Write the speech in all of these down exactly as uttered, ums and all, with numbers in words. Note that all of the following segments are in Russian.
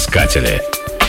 искатели.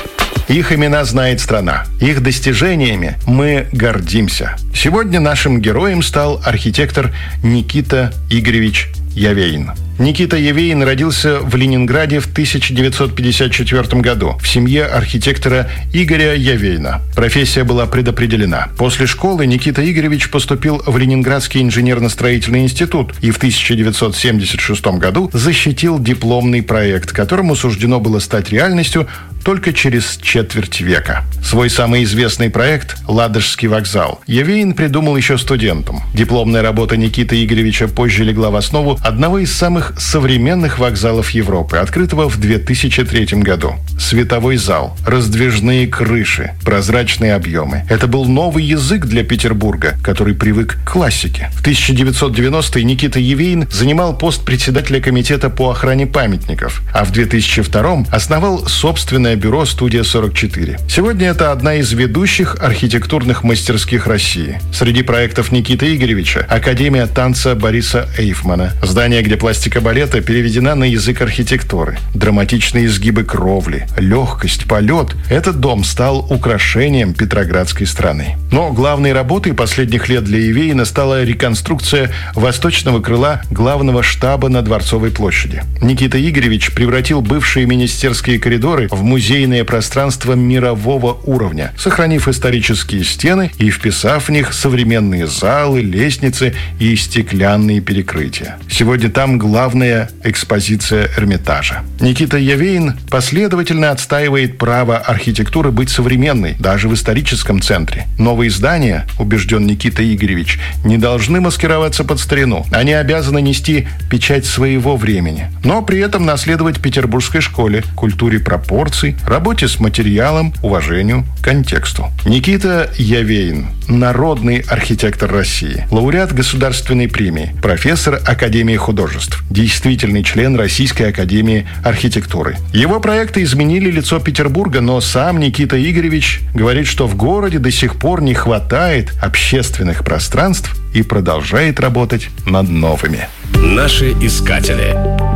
Их имена знает страна. Их достижениями мы гордимся. Сегодня нашим героем стал архитектор Никита Игоревич Явейн. Никита Явейн родился в Ленинграде в тысяча девятьсот пятьдесят четвёртом году в семье архитектора Игоря Явейна. Профессия была предопределена. После школы Никита Игоревич поступил в Ленинградский инженерно-строительный институт и в тысяча девятьсот семьдесят шестом году защитил дипломный проект, которому суждено было стать реальностью только через четверть века. Свой самый известный проект «Ладожский вокзал» Явейн придумал еще студентом. Дипломная работа Никиты Игоревича позже легла в основу одного из самых современных вокзалов Европы, открытого в две тысячи третьем году. Световой зал, раздвижные крыши, прозрачные объемы. Это был новый язык для Петербурга, который привык к классике. В тысяча девятьсот девяностые Никита Явейн занимал пост председателя комитета по охране памятников, а в две тысячи втором основал собственное бюро «Студия сорок четыре». Сегодня это одна из ведущих архитектурных мастерских России. Среди проектов Никиты Игоревича Академия танца Бориса Эйфмана, здание, где пластика балета переведена на язык архитектуры, драматичные изгибы кровли, легкость, полет. Этот дом стал украшением петроградской страны. Но главной работой последних лет для Явейна стала реконструкция восточного крыла главного штаба на Дворцовой площади. Никита Игоревич превратил бывшие министерские коридоры в музейное пространство мирового уровня, сохранив исторические стены и вписав в них современные залы, лестницы и стеклянные перекрытия. Сегодня там главная экспозиция Эрмитажа. Никита Явейн последовательно отстаивает право архитектуры быть современной, даже в историческом центре. Новые здания, убежден Никита Игоревич, не должны маскироваться под старину. Они обязаны нести печать своего времени, но при этом наследовать петербургской школе, культуре пропорций, работе с материалом, уважению к контексту. Никита Явейн – народный архитектор России, лауреат государственной премии, профессор Академии художеств, действительный член Российской академии архитектуры. Его проекты изменили лицо Петербурга, но сам Никита Игоревич говорит, что в городе до сих пор не хватает общественных пространств и продолжает работать над новыми. Наши искатели.